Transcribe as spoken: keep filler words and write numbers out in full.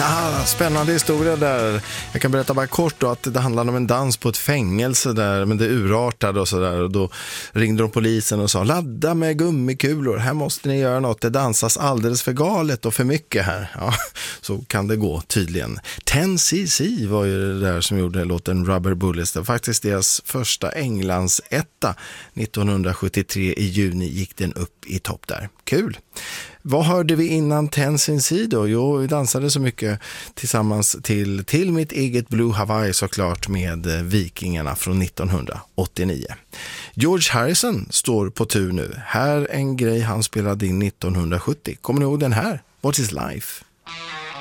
Ah, spännande historia där. Jag kan berätta bara kort då att det handlade om en dans på ett fängelse där, men det urartade och sådär. Och då ringde de polisen och sa, ladda med gummikulor, här måste ni göra något. Det dansas alldeles för galet och för mycket här. Ja, så kan det gå tydligen. ten C C var ju det där som gjorde låten Rubber Bullets. Det var faktiskt deras första Englands etta. nittonhundrasjuttiotre i juni gick den upp i topp där. Kul! Vad hörde vi innan ten C C då? Jo, vi dansade så mycket tillsammans till, till mitt eget Blue Hawaii såklart med Vikingarna från nittonhundraåttionio. George Harrison står på tur nu. Här en grej han spelade in nittonhundrasjuttio. Kommer ni ihåg den här? What is Life?